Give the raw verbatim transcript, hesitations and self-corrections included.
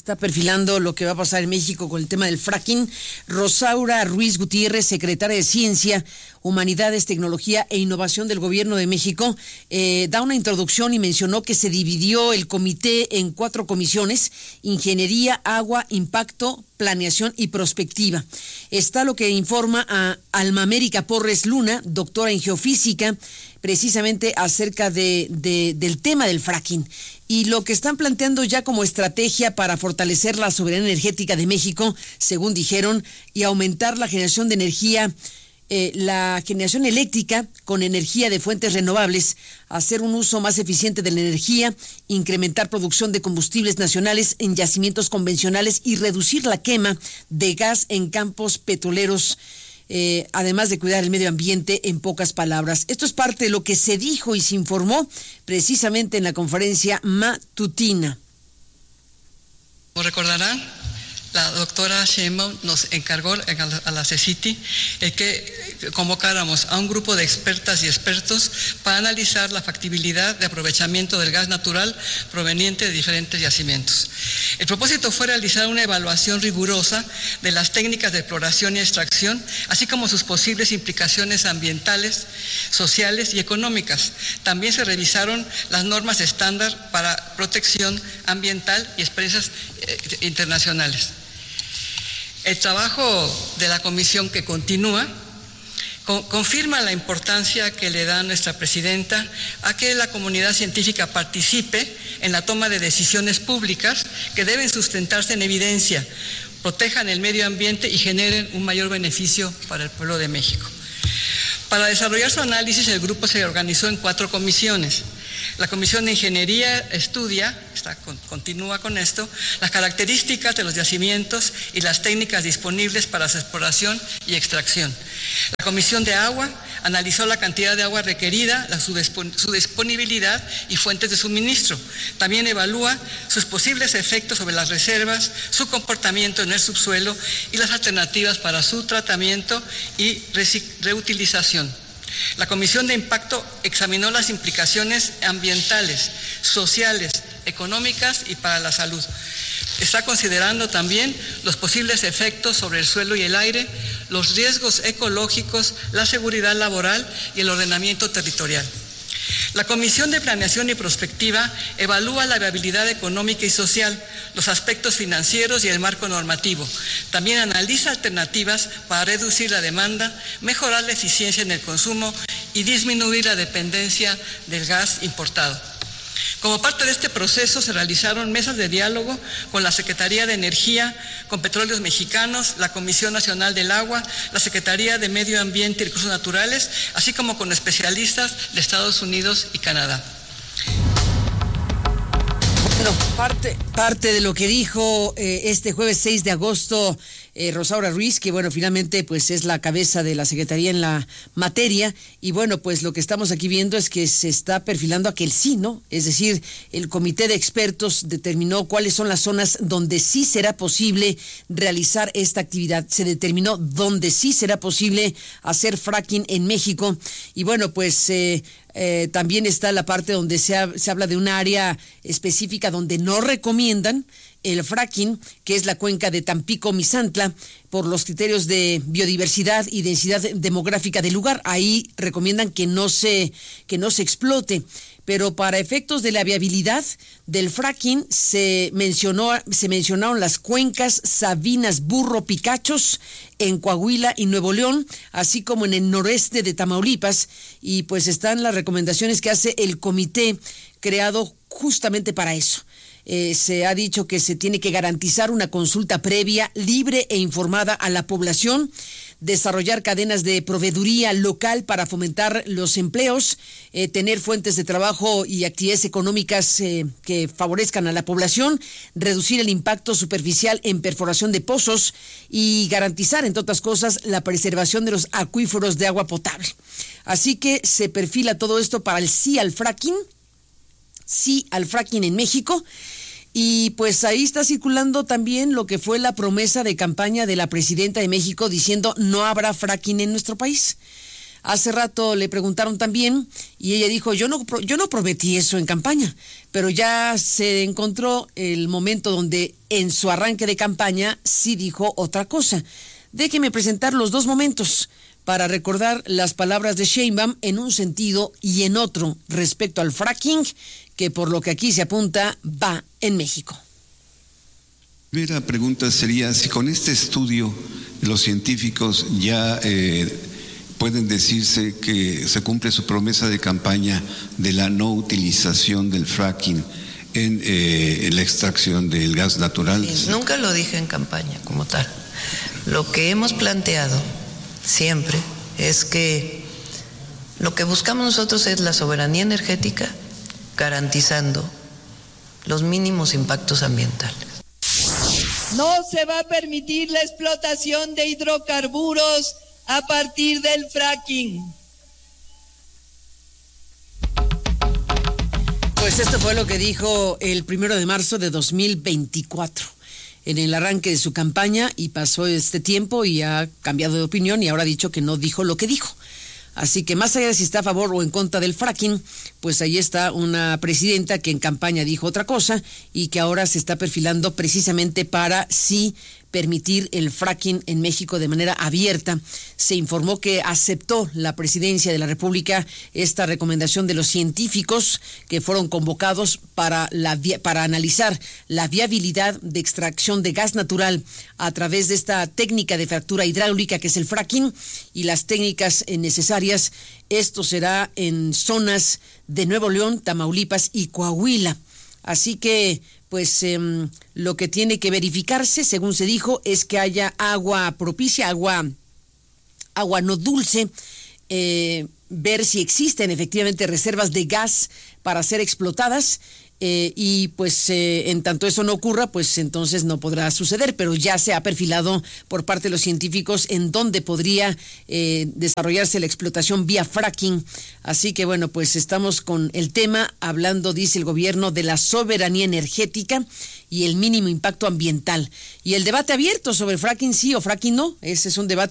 está perfilando lo que va a pasar en México con el tema del fracking. Rosaura Ruiz Gutiérrez, secretaria de Ciencia, Humanidades, Tecnología e Innovación del Gobierno de México, eh, da una introducción y mencionó que se dividió el comité en cuatro comisiones: Ingeniería, Agua, Impacto, Planeación y Prospectiva. Está lo que informa a Alma América Porres Luna, doctora en geofísica, precisamente acerca de, de, del tema del fracking y lo que están planteando ya como estrategia para fortalecer la soberanía energética de México, según dijeron, y aumentar la generación de energía, eh, la generación eléctrica con energía de fuentes renovables, hacer un uso más eficiente de la energía, incrementar producción de combustibles nacionales en yacimientos convencionales y reducir la quema de gas en campos petroleros. Eh, además de cuidar el medio ambiente, en pocas palabras. Esto es parte de lo que se dijo y se informó precisamente en la conferencia matutina. Como recordarán, la doctora Sheinbaum nos encargó a la CECITI el que convocáramos a un grupo de expertas y expertos para analizar la factibilidad de aprovechamiento del gas natural proveniente de diferentes yacimientos. El propósito fue realizar una evaluación rigurosa de las técnicas de exploración y extracción, así como sus posibles implicaciones ambientales, sociales y económicas. También se revisaron las normas estándar para protección ambiental y experiencias eh, internacionales. El trabajo de la comisión, que continúa, con, confirma la importancia que le da nuestra presidenta a que la comunidad científica participe en la toma de decisiones públicas que deben sustentarse en evidencia, protejan el medio ambiente y generen un mayor beneficio para el pueblo de México. Para desarrollar su análisis, el grupo se organizó en cuatro comisiones. La Comisión de Ingeniería estudia, está, continúa con esto, las características de los yacimientos y las técnicas disponibles para su exploración y extracción. La Comisión de Agua analizó la cantidad de agua requerida, la, su, su disponibilidad y fuentes de suministro. También evalúa sus posibles efectos sobre las reservas, su comportamiento en el subsuelo y las alternativas para su tratamiento y reutilización. La Comisión de Impacto examinó las implicaciones ambientales, sociales, económicas y para la salud. Está considerando también los posibles efectos sobre el suelo y el aire, los riesgos ecológicos, la seguridad laboral y el ordenamiento territorial. La Comisión de Planeación y Prospectiva evalúa la viabilidad económica y social, los aspectos financieros y el marco normativo. También analiza alternativas para reducir la demanda, mejorar la eficiencia en el consumo y disminuir la dependencia del gas importado. Como parte de este proceso se realizaron mesas de diálogo con la Secretaría de Energía, con Petróleos Mexicanos, la Comisión Nacional del Agua, la Secretaría de Medio Ambiente y Recursos Naturales, así como con especialistas de Estados Unidos y Canadá. Bueno, parte, parte de lo que dijo eh, este jueves seis de agosto eh, Rosaura Ruiz, que bueno, finalmente pues es la cabeza de la Secretaría en la materia, y bueno, pues lo que estamos aquí viendo es que se está perfilando a que el sí, ¿no? Es decir, el comité de expertos determinó cuáles son las zonas donde sí será posible realizar esta actividad, se determinó donde sí será posible hacer fracking en México, y bueno, pues eh, Eh, también está la parte donde se, ha, se habla de un área específica donde no recomiendan el fracking, que es la cuenca de Tampico-Misantla, por los criterios de biodiversidad y densidad demográfica del lugar. Ahí recomiendan que no se, que no se explote. Pero para efectos de la viabilidad del fracking se mencionó, se mencionaron las cuencas Sabinas Burro Picachos en Coahuila y Nuevo León, así como en el noreste de Tamaulipas, y pues están las recomendaciones que hace el comité creado justamente para eso. Eh, se ha dicho que se tiene que garantizar una consulta previa, libre e informada a la población, desarrollar cadenas de proveeduría local para fomentar los empleos, eh, tener fuentes de trabajo y actividades económicas eh, que favorezcan a la población, reducir el impacto superficial en perforación de pozos y garantizar, entre otras cosas, la preservación de los acuíferos de agua potable. Así que se perfila todo esto para el sí al fracking, sí al fracking en México. Y pues ahí está circulando también lo que fue la promesa de campaña de la presidenta de México diciendo no habrá fracking en nuestro país. Hace rato le preguntaron también y ella dijo, yo no, yo no prometí eso en campaña, pero ya se encontró el momento donde en su arranque de campaña sí dijo otra cosa. Déjeme presentar los dos momentos para recordar las palabras de Sheinbaum en un sentido y en otro respecto al fracking, que por lo que aquí se apunta va en México. La primera pregunta sería si con este estudio los científicos ya eh, pueden decirse que se cumple su promesa de campaña de la no utilización del fracking en, eh, en la extracción del gas natural. Sí, nunca lo dije en campaña como tal. Lo que hemos planteado siempre es que lo que buscamos nosotros es la soberanía energética, garantizando los mínimos impactos ambientales. No se va a permitir la explotación de hidrocarburos a partir del fracking. Pues esto fue lo que dijo el primero de marzo de dos mil veinticuatro. En el arranque de su campaña, y pasó este tiempo y ha cambiado de opinión y ahora ha dicho que no dijo lo que dijo. Así que más allá de si está a favor o en contra del fracking, pues ahí está una presidenta que en campaña dijo otra cosa y que ahora se está perfilando precisamente para sí permitir el fracking en México de manera abierta. Se informó que aceptó la presidencia de la República esta recomendación de los científicos que fueron convocados para, la, para analizar la viabilidad de extracción de gas natural a través de esta técnica de fractura hidráulica que es el fracking y las técnicas necesarias. Esto será en zonas de Nuevo León, Tamaulipas y Coahuila. Así que pues eh, lo que tiene que verificarse, según se dijo, es que haya agua propicia, agua, agua no dulce, eh, ver si existen efectivamente reservas de gas para ser explotadas. Eh, y pues eh, en tanto eso no ocurra, pues entonces no podrá suceder, pero ya se ha perfilado por parte de los científicos en dónde podría eh, desarrollarse la explotación vía fracking. Así que bueno, pues estamos con el tema, hablando, dice el gobierno, de la soberanía energética y el mínimo impacto ambiental. Y el debate abierto sobre fracking sí o fracking no, ese es un debate